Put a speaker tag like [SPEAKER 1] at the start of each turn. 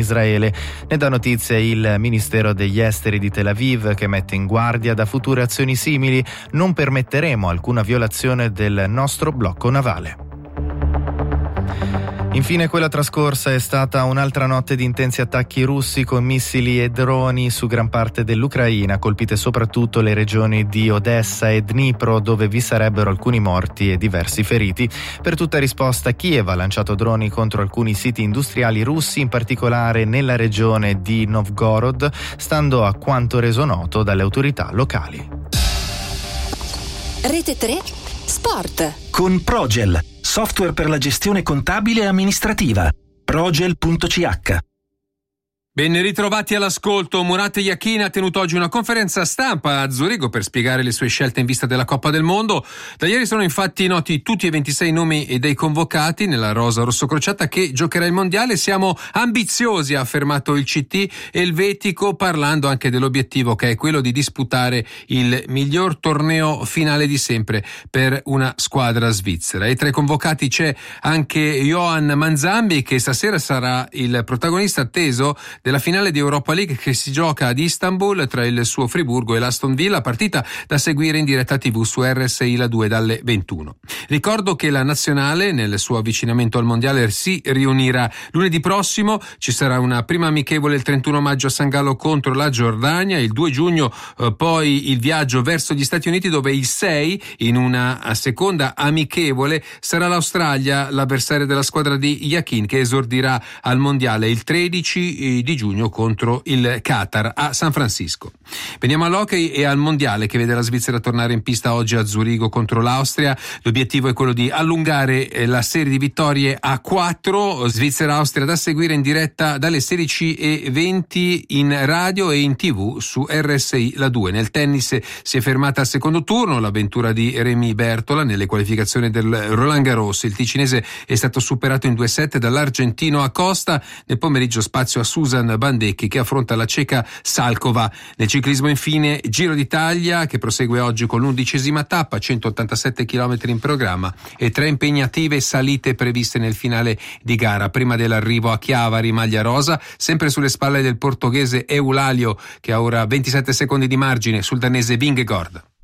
[SPEAKER 1] Israele. Ne dà notizia il Ministero degli Esteri di Tel Aviv, che mette in guardia da future azioni simili. Non permetteremo alcuna violazione del nostro blocco navale. Infine, quella trascorsa è stata un'altra notte di intensi attacchi russi con missili e droni su gran parte dell'Ucraina, colpite soprattutto le regioni di Odessa e Dnipro, dove vi sarebbero alcuni morti e diversi feriti. Per tutta risposta, Kiev ha lanciato droni contro alcuni siti industriali russi, in particolare nella regione di Novgorod, stando a quanto reso noto dalle autorità locali.
[SPEAKER 2] Rete 3 Sport
[SPEAKER 3] con Progel, software per la gestione contabile e amministrativa. Progel.ch.
[SPEAKER 4] Ben ritrovati all'ascolto. Murat Yakin ha tenuto oggi una conferenza stampa a Zurigo per spiegare le sue scelte in vista della Coppa del Mondo. Da ieri sono infatti noti tutti e 26 nomi dei convocati nella rosa rossocrociata che giocherà il mondiale. Siamo ambiziosi, ha affermato il CT elvetico, parlando anche dell'obiettivo che è quello di disputare il miglior torneo finale di sempre per una squadra svizzera. E tra i convocati c'è anche Johan Manzambi, che stasera sarà il protagonista atteso della finale di Europa League che si gioca ad Istanbul tra il suo Friburgo e l'Aston Villa, partita da seguire in diretta TV su RSI La 2 dalle 21. Ricordo che la nazionale nel suo avvicinamento al mondiale si riunirà lunedì prossimo. Ci sarà una prima amichevole il 31 maggio a San Gallo contro la Giordania, il 2 giugno poi il viaggio verso gli Stati Uniti, dove il 6 in una seconda amichevole sarà l'Australia l'avversaria della squadra di Yakin, che esordirà al mondiale il 13 di giugno contro il Qatar a San Francisco. Veniamo all'hockey e al mondiale, che vede la Svizzera tornare in pista oggi a Zurigo contro l'Austria. L'obiettivo è quello di allungare la serie di vittorie a 4. Svizzera-Austria da seguire in diretta dalle 16:20 in radio e in TV su RSI La 2. Nel tennis si è fermata al secondo turno l'avventura di Rémi Bertola nelle qualificazioni del Roland Garros. Il ticinese è stato superato in 2 set dall'argentino Acosta. Nel pomeriggio spazio a Susan Bandecchi, che affronta la ceca Salkova. Nel ciclismo infine Giro d'Italia, che prosegue oggi con l'11ª tappa, 187 km in programma e 3 impegnative salite previste nel finale di gara. Prima dell'arrivo a Chiavari, maglia rosa, sempre sulle spalle del portoghese Eulalio, che ha ora 27 secondi di margine sul danese Vingegaard.